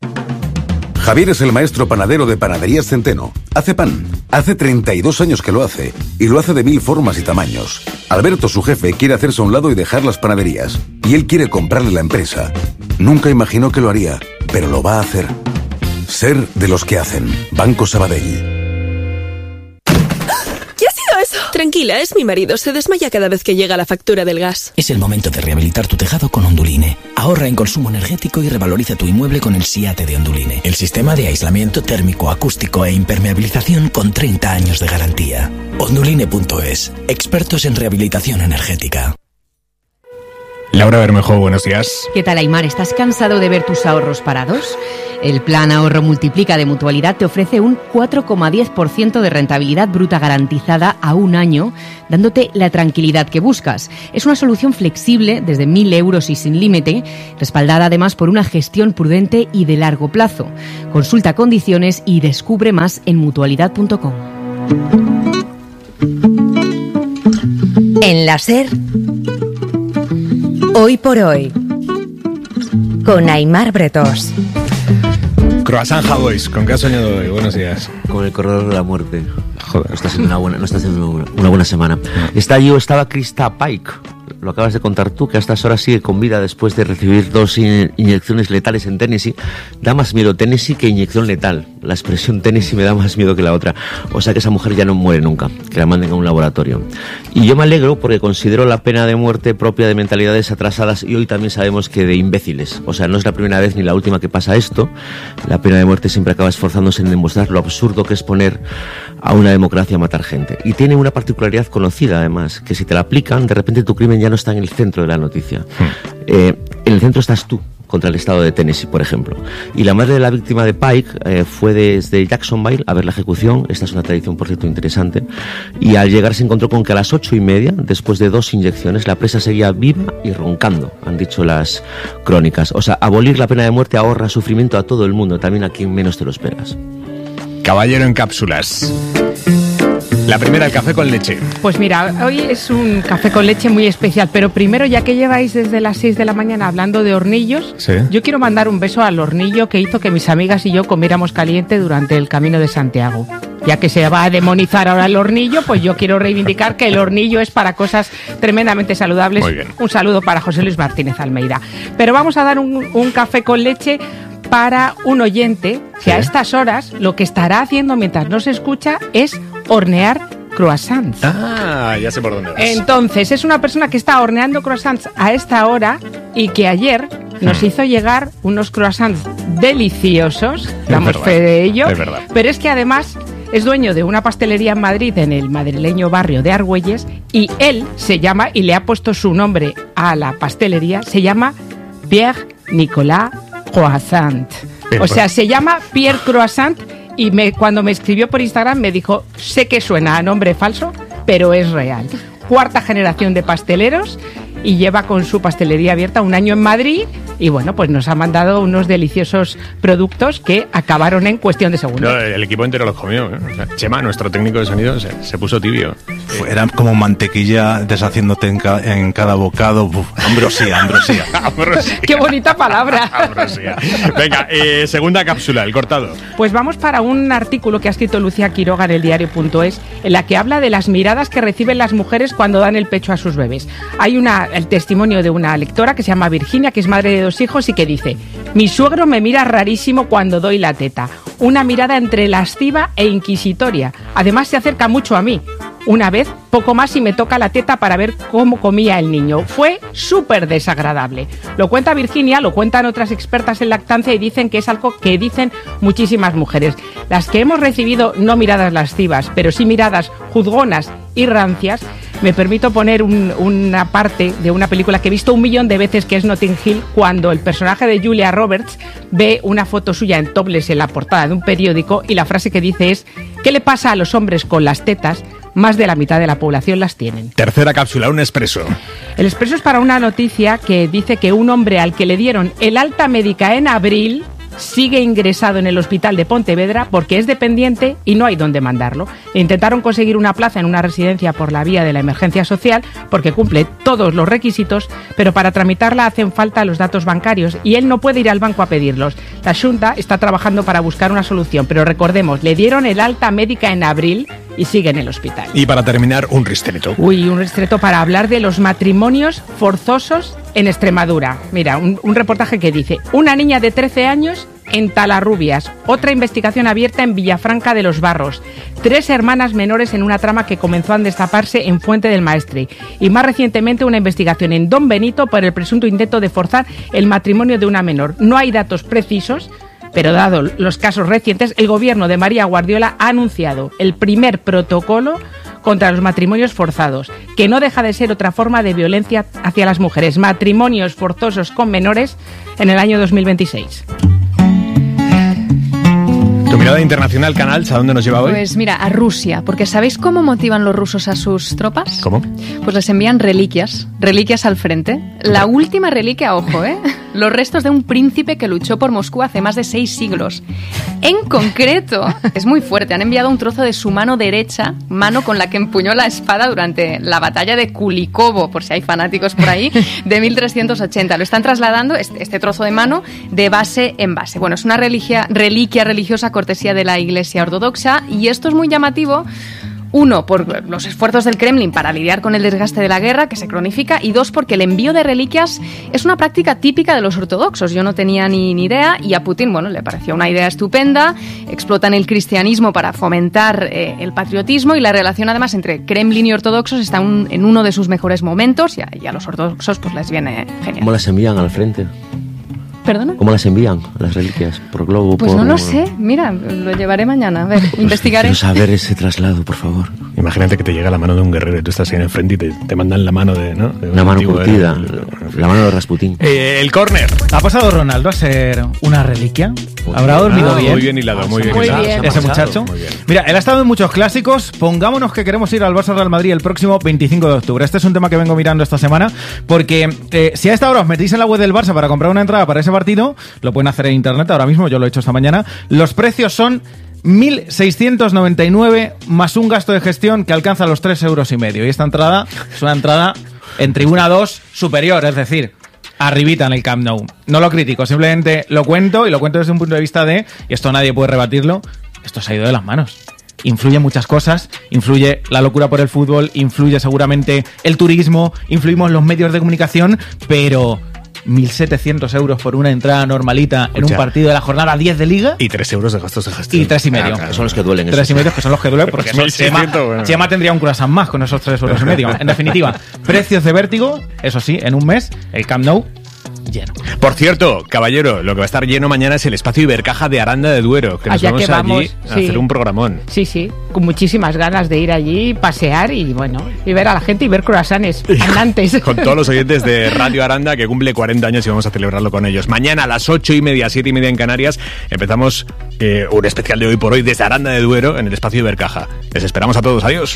Javier es el maestro panadero de Panaderías Centeno. Hace pan. Hace 32 años que lo hace. Y lo hace de 1000 formas y tamaños. Alberto, su jefe, quiere hacerse a un lado y dejar las panaderías. Y él quiere comprarle la empresa. Nunca imaginó que lo haría, pero lo va a hacer. Ser de los que hacen. Banco Sabadell. ¿Qué ha sido eso? Tranquila, es mi marido. Se desmaya cada vez que llega la factura del gas. Es el momento de rehabilitar tu tejado con Onduline. Ahorra en consumo energético y revaloriza tu inmueble con el SIATE de Onduline. El sistema de aislamiento térmico, acústico e impermeabilización con 30 años de garantía. Onduline.es. Expertos en rehabilitación energética. Laura Bermejo, buenos días. ¿Qué tal, Aymar? ¿Estás cansado de ver tus ahorros parados? El Plan Ahorro Multiplica de Mutualidad te ofrece un 4,10% de rentabilidad bruta garantizada a un año, dándote la tranquilidad que buscas. Es una solución flexible desde 1.000 euros y sin límite, respaldada además por una gestión prudente y de largo plazo. Consulta condiciones y descubre más en mutualidad.com. En la SER, hoy por hoy, con Aymar Bretós. Croissant Javois, ¿con qué has soñado hoy? Buenos días. Con el corredor de la muerte. Joder. No está siendo una buena semana. Estaba Krista Pike. Lo acabas de contar tú, que a estas horas sigue con vida después de recibir 2 inyecciones letales en Tennessee. Da más miedo Tennessee que inyección letal. La expresión Tennessee me da más miedo que la otra. O sea que esa mujer ya no muere nunca, que la manden a un laboratorio. Y yo me alegro porque considero la pena de muerte propia de mentalidades atrasadas y hoy también sabemos que de imbéciles. O sea, no es la primera vez ni la última que pasa esto. La pena de muerte siempre acaba esforzándose en demostrar lo absurdo que es poner a una democracia a matar gente. Y tiene una particularidad conocida, además, que si te la aplican, de repente tu crimen ya no está en el centro de la noticia. En el centro estás tú, contra el estado de Tennessee, por ejemplo. Y la madre de la víctima de Pike fue desde Jacksonville a ver la ejecución. Esta es una tradición, por cierto, interesante. Y al llegar se encontró con que a las 8:30, después de 2 inyecciones, la presa seguía viva y roncando, han dicho las crónicas. O sea, abolir la pena de muerte ahorra sufrimiento a todo el mundo, también a quien menos te lo esperas. Caballero en cápsulas. La primera, el café con leche. Pues mira, hoy es un café con leche muy especial, pero primero, ya que lleváis desde las 6 de la mañana hablando de hornillos, ¿sí? Yo quiero mandar un beso al hornillo que hizo que mis amigas y yo comiéramos caliente durante el Camino de Santiago. Ya que se va a demonizar ahora el hornillo, pues yo quiero reivindicar que el hornillo es para cosas tremendamente saludables. Muy bien. Un saludo para José Luis Martínez Almeida. Pero vamos a dar un café con leche para un oyente que a estas horas lo que estará haciendo mientras nos escucha es hornear croissants. Ah, ya sé por dónde vas. Entonces, es una persona que está horneando croissants a esta hora y que ayer nos hizo llegar unos croissants deliciosos, damos fe de ello. Es verdad. Pero es que además es dueño de una pastelería en Madrid, en el madrileño barrio de Argüelles, y él se llama, y le ha puesto su nombre a la pastelería, se llama Pierre Nicolas Croissant. O sea, se llama Pierre Croissant. Y cuando me escribió por Instagram me dijo, sé que suena a nombre falso, pero es real. 4ª generación de pasteleros y lleva con su pastelería abierta 1 año en Madrid y bueno, pues nos ha mandado unos deliciosos productos que acabaron en cuestión de segundos. No, el equipo entero los comió, ¿eh? O sea, Chema, nuestro técnico de sonido, se puso tibio. Era como mantequilla deshaciéndote en cada bocado. Uf, ambrosía. Ambrosía. ¡Qué bonita palabra! Ambrosía. Venga, segunda cápsula, el cortado. Pues vamos para un artículo que ha escrito Lucía Quiroga en eldiario.es, en la que habla de las miradas que reciben las mujeres cuando dan el pecho a sus bebés. Hay el testimonio de una lectora que se llama Virginia, que es madre de 2 hijos y que dice: mi suegro me mira rarísimo cuando doy la teta. Una mirada entre lasciva e inquisitoria. Además se acerca mucho a mí. Una vez, poco más, y me toca la teta para ver cómo comía el niño. Fue súper desagradable. Lo cuenta Virginia, lo cuentan otras expertas en lactancia y dicen que es algo que dicen muchísimas mujeres. Las que hemos recibido no miradas lascivas, pero sí miradas juzgonas y rancias, me permito poner una parte de una película que he visto 1 millón de veces, que es Notting Hill, cuando el personaje de Julia Roberts ve una foto suya en topless en la portada de un periódico y la frase que dice es: ¿qué le pasa a los hombres con las tetas? Más de la mitad de la población las tienen. Tercera cápsula, un expreso. El expreso es para una noticia que dice que un hombre al que le dieron el alta médica en abril sigue ingresado en el hospital de Pontevedra porque es dependiente y no hay dónde mandarlo. Intentaron conseguir una plaza en una residencia por la vía de la emergencia social porque cumple todos los requisitos, pero para tramitarla hacen falta los datos bancarios y él no puede ir al banco a pedirlos. La Xunta está trabajando para buscar una solución, pero recordemos, le dieron el alta médica en abril y sigue en el hospital. Y para terminar, un ristreto. Un ristreto para hablar de los matrimonios forzosos en Extremadura. Mira, un reportaje que dice: una niña de 13 años en Talarrubias, otra investigación abierta en Villafranca de los Barros, 3 hermanas menores en una trama que comenzó a destaparse en Fuente del Maestre y más recientemente una investigación en Don Benito por el presunto intento de forzar el matrimonio de una menor. No hay datos precisos, pero dado los casos recientes, el gobierno de María Guardiola ha anunciado el primer protocolo contra los matrimonios forzados, que no deja de ser otra forma de violencia hacia las mujeres. Matrimonios forzosos con menores en el año 2026. Tu mirada internacional, Canals, ¿a dónde nos lleva hoy? Pues mira, a Rusia, porque ¿sabéis cómo motivan los rusos a sus tropas? ¿Cómo? Pues les envían reliquias al frente. La última reliquia, ojo, los restos de un príncipe que luchó por Moscú hace más de 6 siglos. En concreto, es muy fuerte, han enviado un trozo de su mano derecha, mano con la que empuñó la espada durante la batalla de Kulikovo, por si hay fanáticos por ahí, de 1380. Lo están trasladando, este trozo de mano, de base en base. Bueno, es una reliquia religiosa cortesía de la Iglesia Ortodoxa, y esto es muy llamativo. 1, por los esfuerzos del Kremlin para lidiar con el desgaste de la guerra, que se cronifica, y 2, porque el envío de reliquias es una práctica típica de los ortodoxos. Yo no tenía ni idea, y a Putin, bueno, le pareció una idea estupenda. Explotan el cristianismo para fomentar el patriotismo, y la relación, además, entre Kremlin y ortodoxos está en uno de sus mejores momentos, y a los ortodoxos pues les viene genial. ¿Cómo las envían al frente? ¿Perdona? ¿Cómo las envían, las reliquias? ¿Por globo? Pues no lo sé, mira, lo llevaré mañana, a ver, investigaré. Quiero saber ese traslado, por favor. Imagínate que te llega la mano de un guerrero y tú estás ahí en el frente y te mandan la mano de, ¿no? De una mano curtida, la mano de Rasputín. El córner. ¿Ha pasado Ronaldo a ser una reliquia? ¿Habrá dormido bien? Muy bien hilado, muy bien. Ese muchacho. Muy bien. Mira, él ha estado en muchos clásicos. Pongámonos que queremos ir al Barça Real Madrid el próximo 25 de octubre. Este es un tema que vengo mirando esta semana, porque si a esta hora os metéis en la web del Barça para comprar una entrada para ese partido, lo pueden hacer en internet ahora mismo, yo lo he hecho esta mañana. Los precios son 1.699 más un gasto de gestión que alcanza los 3,5 euros. Y esta entrada es una entrada en tribuna 2 superior, es decir, arribita en el Camp Nou. No lo critico, simplemente lo cuento, y lo cuento desde un punto de vista de, y esto nadie puede rebatirlo, esto se ha ido de las manos. Influye muchas cosas, influye la locura por el fútbol, influye seguramente el turismo, influimos los medios de comunicación, pero 1.700 euros por una entrada normalita en un partido de la jornada 10 de Liga. Y 3 euros de gastos de gestión. Y 3,5. Claro, son los que duelen. 3,5 que son los que duelen, porque Chema tendría un croissant más con esos 3,5 euros. En definitiva, precios de vértigo, eso sí, en un mes, el Camp Nou lleno. Por cierto, caballero, lo que va a estar lleno mañana es el espacio Ibercaja de Aranda de Duero, que nos vamos allí a hacer un programón. Sí, con muchísimas ganas de ir allí, pasear y ver a la gente y ver croissants andantes. Con todos los oyentes de Radio Aranda, que cumple 40 años y vamos a celebrarlo con ellos. Mañana a las 8:30, 7:30 en Canarias, empezamos un especial de Hoy por Hoy desde Aranda de Duero en el espacio Ibercaja. Les esperamos a todos, adiós.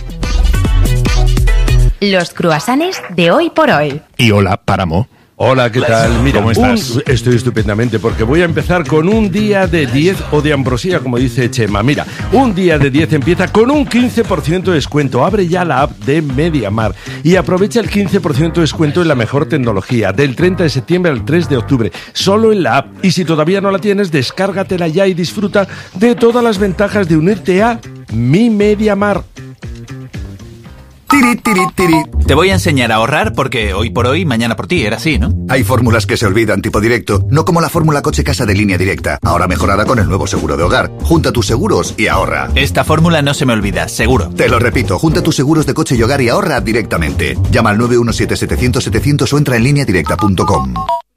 Los croissants de Hoy por Hoy. Y hola, Páramo. Hola, ¿qué tal? Mira, ¿cómo estás? Estoy estupendamente, porque voy a empezar con un día de 10 o de ambrosía, como dice Chema. Mira, un día de 10 empieza con un 15% de descuento. Abre ya la app de MediaMar y aprovecha el 15% de descuento en la mejor tecnología, del 30 de septiembre al 3 de octubre, solo en la app. Y si todavía no la tienes, descárgatela ya y disfruta de todas las ventajas de unirte a Mi MediaMar. Tiri, tiri, tiri. Te voy a enseñar a ahorrar porque hoy por hoy, mañana por ti, era así, ¿no? Hay fórmulas que se olvidan, tipo directo, no como la fórmula coche casa de Línea Directa, ahora mejorada con el nuevo seguro de hogar. Junta tus seguros y ahorra. Esta fórmula no se me olvida, seguro. Te lo repito, junta tus seguros de coche y hogar y ahorra directamente. Llama al 917-700-700 o entra en lineadirecta.com.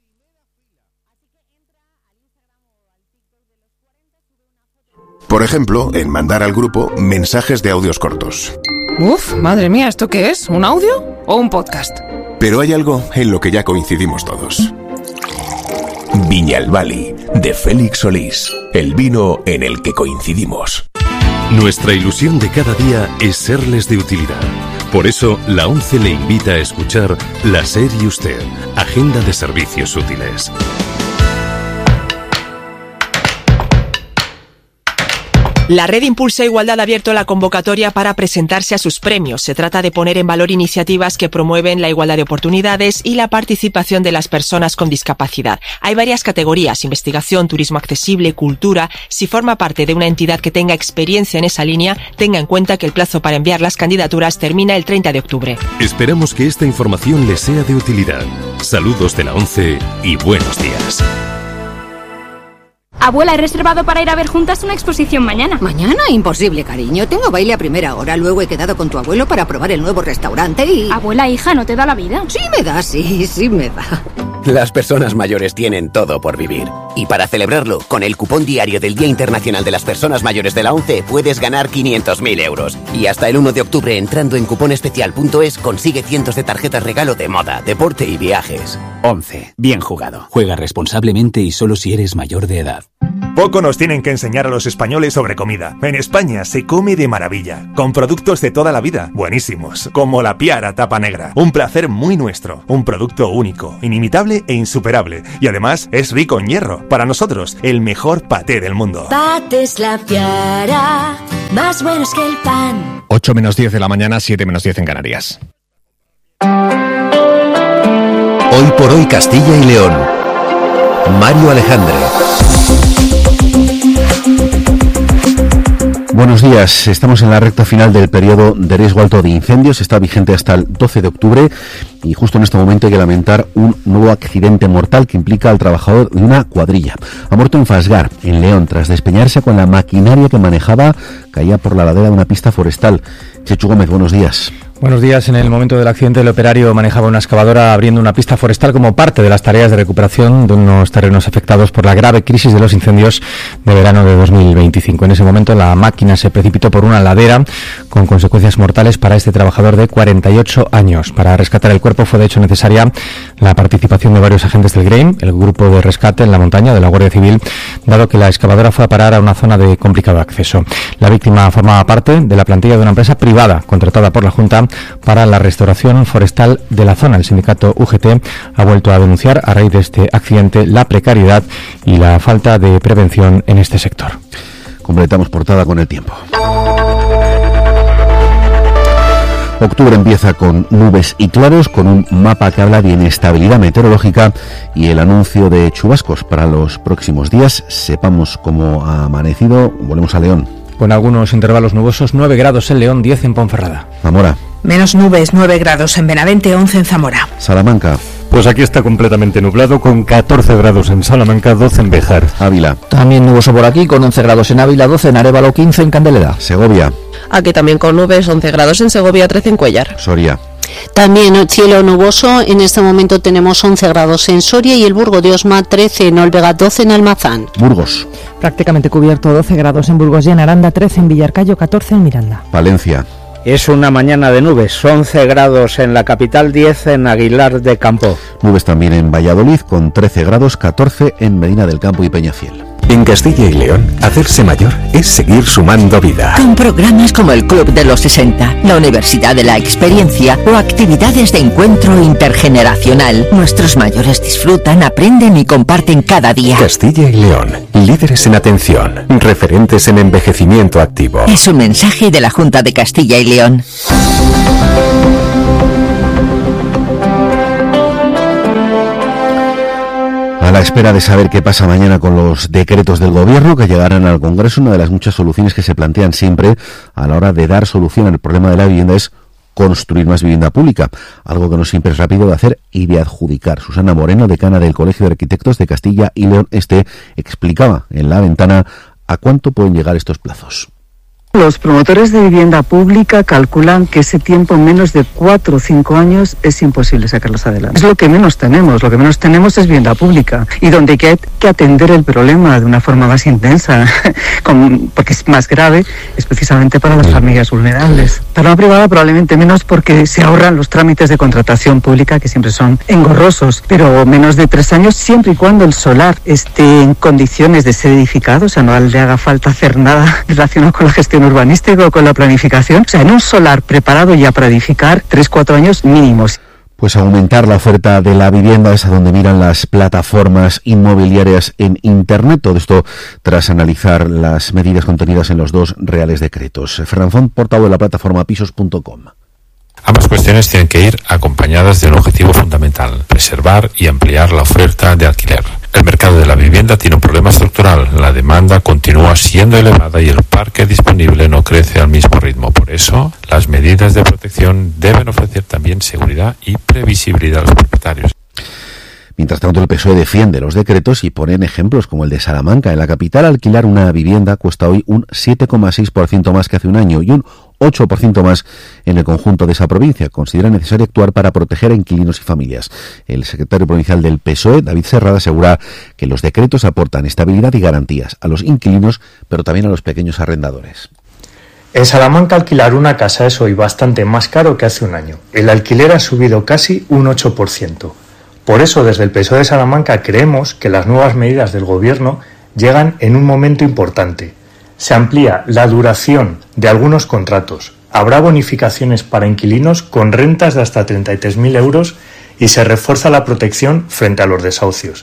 Por ejemplo, en mandar al grupo mensajes de audios cortos. Uf, madre mía, ¿esto qué es? ¿Un audio o un podcast? Pero hay algo en lo que ya coincidimos todos. Viñalbali, de Félix Solís, el vino en el que coincidimos. Nuestra ilusión de cada día es serles de utilidad. Por eso, la ONCE le invita a escuchar La SER y Usted, Agenda de Servicios Útiles. La Red Impulsa Igualdad ha abierto la convocatoria para presentarse a sus premios. Se trata de poner en valor iniciativas que promueven la igualdad de oportunidades y la participación de las personas con discapacidad. Hay varias categorías: investigación, turismo accesible, cultura. Si forma parte de una entidad que tenga experiencia en esa línea, tenga en cuenta que el plazo para enviar las candidaturas termina el 30 de octubre. Esperamos que esta información les sea de utilidad. Saludos de la ONCE y buenos días. Abuela, he reservado para ir a ver juntas una exposición mañana. ¿Mañana? Imposible, cariño. Tengo baile a primera hora. Luego he quedado con tu abuelo para probar el nuevo restaurante y... Abuela, hija, ¿no te da la vida? Sí me da, sí me da. Las personas mayores tienen todo por vivir. Y para celebrarlo, con el cupón diario del Día Internacional de las Personas Mayores de la ONCE puedes ganar 500.000 euros. Y hasta el 1 de octubre, entrando en cuponespecial.es, consigue cientos de tarjetas regalo de moda, deporte y viajes. ONCE. Bien jugado. Juega responsablemente y solo si eres mayor de edad. Poco nos tienen que enseñar a los españoles sobre comida. En España se come de maravilla, con productos de toda la vida, buenísimos, como la Piara Tapa Negra. Un placer muy nuestro, un producto único, inimitable e insuperable. Y además es rico en hierro. Para nosotros, el mejor paté del mundo. Patés La Piara, más buenos que el pan. 8 menos 10 de la mañana, 7 menos 10 en Canarias. Hoy por hoy Castilla y León. Mario Alejandre. Buenos días, estamos en la recta final del periodo de riesgo alto de incendios, está vigente hasta el 12 de octubre y justo en este momento hay que lamentar un nuevo accidente mortal que implica al trabajador de una cuadrilla. Ha muerto en Fasgar, en León, tras despeñarse con la maquinaria que manejaba, caía por la ladera de una pista forestal. Chechu Gómez, buenos días. Buenos días. En el momento del accidente, el operario manejaba una excavadora abriendo una pista forestal como parte de las tareas de recuperación de unos terrenos afectados por la grave crisis de los incendios de verano de 2025. En ese momento, la máquina se precipitó por una ladera con consecuencias mortales para este trabajador de 48 años. Para rescatar el cuerpo fue, de hecho, necesaria la participación de varios agentes del GREIM, el grupo de rescate en la montaña de la Guardia Civil, dado que la excavadora fue a parar a una zona de complicado acceso. La víctima formaba parte de la plantilla de una empresa privada contratada por la Junta para la restauración forestal de la zona. El sindicato UGT ha vuelto a denunciar a raíz de este accidente la precariedad y la falta de prevención en este sector. Completamos portada con el tiempo. Octubre empieza con nubes y claros, con un mapa que habla de inestabilidad meteorológica y el anuncio de chubascos para los próximos días. Sepamos cómo ha amanecido. Volvemos a León. Con algunos intervalos nubosos, 9 grados en León, 10 en Ponferrada. Zamora. Menos nubes, 9 grados en Benavente, 11 en Zamora. Salamanca. Pues aquí está completamente nublado, con 14 grados en Salamanca, 12 en Béjar. Ávila. También nuboso por aquí, con 11 grados en Ávila, 12 en Arévalo, 15 en Candelera. Segovia. Aquí también con nubes, 11 grados en Segovia, 13 en Cuéllar. Soria. También cielo nuboso, en este momento tenemos 11 grados en Soria y el Burgo de Osma, 13 en Olvega, 12 en Almazán. Burgos. Prácticamente cubierto, 12 grados en Burgos y en Aranda, 13 en Villarcayo, 14 en Miranda. Palencia. Es una mañana de nubes, 11 grados en la capital, 10 en Aguilar de Campo. Nubes también en Valladolid, con 13 grados, 14 en Medina del Campo y Peñafiel. En Castilla y León, hacerse mayor es seguir sumando vida. Con programas como el Club de los 60, la Universidad de la Experiencia o actividades de encuentro intergeneracional, nuestros mayores disfrutan, aprenden y comparten cada día. Castilla y León, líderes en atención, referentes en envejecimiento activo. Es un mensaje de la Junta de Castilla y León. A la espera de saber qué pasa mañana con los decretos del Gobierno que llegarán al Congreso, una de las muchas soluciones que se plantean siempre a la hora de dar solución al problema de la vivienda es construir más vivienda pública, algo que no siempre es rápido de hacer y de adjudicar. Susana Moreno, decana del Colegio de Arquitectos de Castilla y León, explicaba en La Ventana a cuánto pueden llegar estos plazos. Los promotores de vivienda pública calculan que ese tiempo, en menos de 4 o 5 años, es imposible sacarlos adelante. Es lo que menos tenemos es vivienda pública. Y donde hay que atender el problema de una forma más intensa, porque es más grave, es precisamente para las familias vulnerables. Para la privada probablemente menos, porque se ahorran los trámites de contratación pública, que siempre son engorrosos, pero menos de 3 años, siempre y cuando el solar esté en condiciones de ser edificado, o sea, no le haga falta hacer nada relacionado con la gestión urbanístico, con la planificación. O sea, en un solar preparado ya para edificar, 3-4 años mínimos. Pues aumentar la oferta de la vivienda es a donde miran las plataformas inmobiliarias en Internet. Todo esto tras analizar las medidas contenidas en los 2 reales decretos. Fernán, portavoz de la plataforma pisos.com. Ambas cuestiones tienen que ir acompañadas de un objetivo fundamental: preservar y ampliar la oferta de alquiler. El mercado de la vivienda tiene un problema estructural. La demanda continúa siendo elevada y el parque disponible no crece al mismo ritmo. Por eso, las medidas de protección deben ofrecer también seguridad y previsibilidad a los propietarios. Mientras tanto, el PSOE defiende los decretos y ponen ejemplos como el de Salamanca. En la capital, alquilar una vivienda cuesta hoy un 7,6% más que hace un año y un 8% más en el conjunto de esa provincia. Considera necesario actuar para proteger a inquilinos y familias. El secretario provincial del PSOE, David Serrada, asegura que los decretos aportan estabilidad y garantías a los inquilinos, pero también a los pequeños arrendadores. En Salamanca alquilar una casa es hoy bastante más caro que hace un año. El alquiler ha subido casi un 8%. Por eso, desde el PSOE de Salamanca creemos que las nuevas medidas del Gobierno llegan en un momento importante. Se amplía la duración de algunos contratos, habrá bonificaciones para inquilinos con rentas de hasta 33.000 euros y se refuerza la protección frente a los desahucios.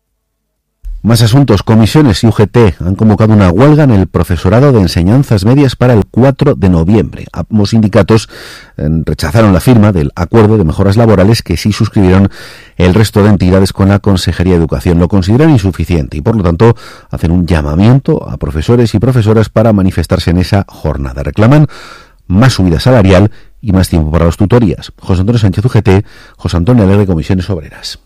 Más asuntos. Comisiones y UGT han convocado una huelga en el profesorado de enseñanzas medias para el 4 de noviembre. Ambos sindicatos rechazaron la firma del acuerdo de mejoras laborales que sí suscribieron el resto de entidades con la Consejería de Educación. Lo consideran insuficiente y, por lo tanto, hacen un llamamiento a profesores y profesoras para manifestarse en esa jornada. Reclaman más subida salarial y más tiempo para las tutorías. José Antonio Sánchez, UGT, José Antonio Alegre, Comisiones Obreras.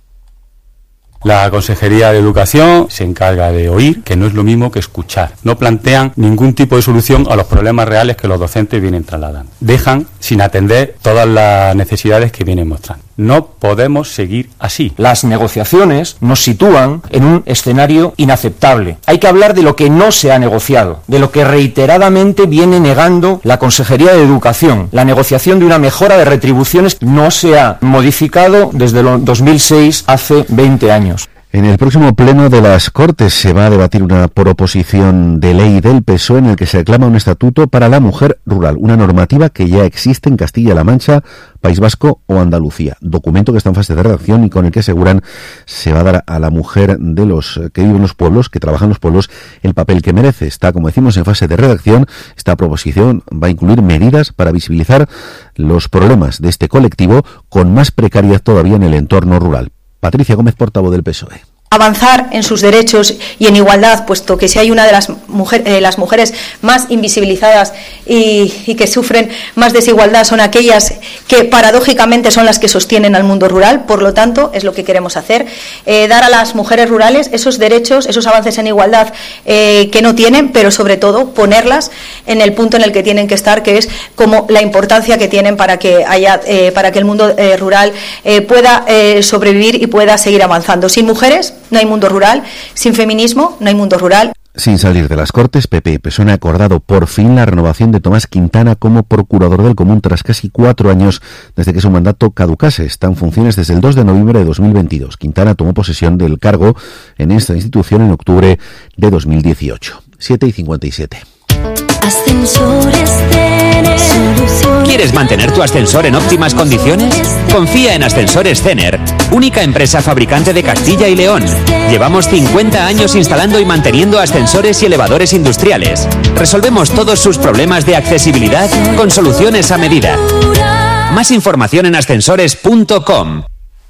La Consejería de Educación se encarga de oír, que no es lo mismo que escuchar. No plantean ningún tipo de solución a los problemas reales que los docentes vienen trasladando. Dejan sin atender todas las necesidades que vienen mostrando. No podemos seguir así. Las negociaciones nos sitúan en un escenario inaceptable. Hay que hablar de lo que no se ha negociado, de lo que reiteradamente viene negando la Consejería de Educación. La negociación de una mejora de retribuciones no se ha modificado desde el 2006, hace 20 años. En el próximo pleno de las Cortes se va a debatir una proposición de ley del PSOE en el que se reclama un estatuto para la mujer rural, una normativa que ya existe en Castilla-La Mancha, País Vasco o Andalucía. Documento que está en fase de redacción y con el que aseguran se va a dar a la mujer de los que viven en los pueblos, que trabajan en los pueblos, el papel que merece. Está, como decimos, en fase de redacción. Esta proposición va a incluir medidas para visibilizar los problemas de este colectivo con más precariedad todavía en el entorno rural. Patricia Gómez, portavoz del PSOE. Avanzar en sus derechos y en igualdad, puesto que si hay una de las mujeres más invisibilizadas y que sufren más desigualdad son aquellas que paradójicamente son las que sostienen al mundo rural. Por lo tanto, es lo que queremos hacer, dar a las mujeres rurales esos derechos, esos avances en igualdad que no tienen, pero sobre todo ponerlas en el punto en el que tienen que estar, que es como la importancia que tienen para que el mundo rural pueda sobrevivir y pueda seguir avanzando. Sin mujeres no hay mundo rural, sin feminismo no hay mundo rural. Sin salir de las Cortes, PP y PSOE han acordado por fin la renovación de Tomás Quintana como procurador del Común tras casi 4 años desde que su mandato caducase. Está en funciones desde el 2 de noviembre de 2022. Quintana tomó posesión del cargo en esta institución en octubre de 2018. 7:57. Ascensores Cener. ¿Quieres mantener tu ascensor en óptimas condiciones? Confía en Ascensores Cener, única empresa fabricante de Castilla y León. Llevamos 50 años instalando y manteniendo ascensores y elevadores industriales. Resolvemos todos sus problemas de accesibilidad con soluciones a medida. Más información en ascensores.com.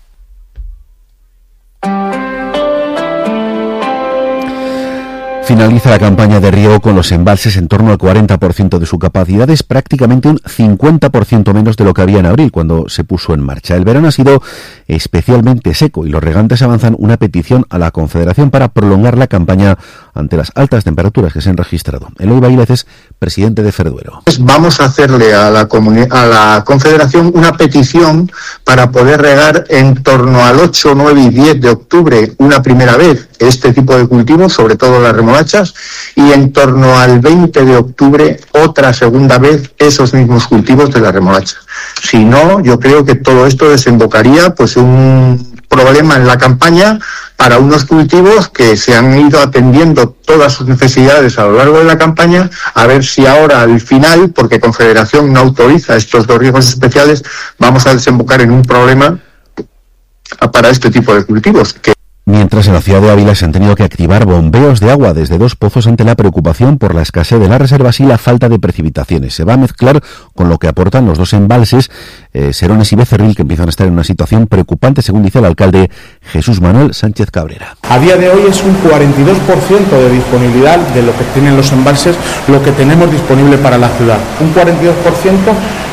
Finaliza la campaña de riego con los embalses en torno al 40% de su capacidad. Es prácticamente un 50% menos de lo que había en abril, cuando se puso en marcha. El verano ha sido especialmente seco y los regantes avanzan una petición a la Confederación para prolongar la campaña ante las altas temperaturas que se han registrado. Eloy Bailez es presidente de Ferduero. Vamos a hacerle a la Confederación una petición para poder regar en torno al 8, 9 y 10 de octubre una primera vez este tipo de cultivos, sobre todo las remolachas, y en torno al 20 de octubre otra segunda vez esos mismos cultivos de la remolacha. Si no, yo creo que todo esto desembocaría pues un problema en la campaña para unos cultivos que se han ido atendiendo todas sus necesidades a lo largo de la campaña, a ver si ahora al final, porque Confederación no autoriza estos 2 riegos especiales, vamos a desembocar en un problema para este tipo de cultivos. Mientras en la ciudad de Ávila se han tenido que activar bombeos de agua desde 2 pozos ante la preocupación por la escasez de las reservas y la falta de precipitaciones. Se va a mezclar con lo que aportan los 2 embalses, Serones y Becerril, que empiezan a estar en una situación preocupante, según dice el alcalde Jesús Manuel Sánchez Cabrera. A día de hoy es un 42% de disponibilidad de lo que tienen los embalses, lo que tenemos disponible para la ciudad. Un 42%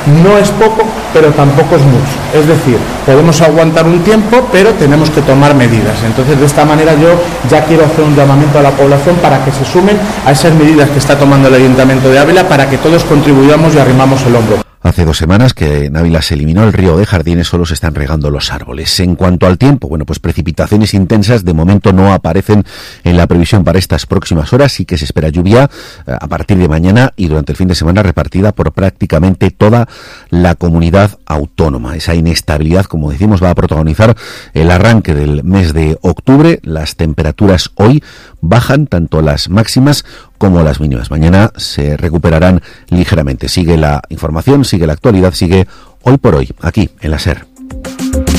No es poco, pero tampoco es mucho. Es decir, podemos aguantar un tiempo, pero tenemos que tomar medidas. Entonces, de esta manera yo ya quiero hacer un llamamiento a la población para que se sumen a esas medidas que está tomando el Ayuntamiento de Ávila para que todos contribuyamos y arrimamos el hombro. Hace 2 semanas que en Ávila se eliminó el río de Jardines, solo se están regando los árboles. En cuanto al tiempo, bueno, pues precipitaciones intensas de momento no aparecen en la previsión para estas próximas horas. Sí que se espera lluvia a partir de mañana y durante el fin de semana repartida por prácticamente toda la comunidad autónoma. Esa inestabilidad, como decimos, va a protagonizar el arranque del mes de octubre. Las temperaturas hoy bajan, tanto las máximas como las mínimas. Mañana se recuperarán ligeramente. Sigue la información, sigue la actualidad, sigue Hoy por Hoy, aquí en la SER.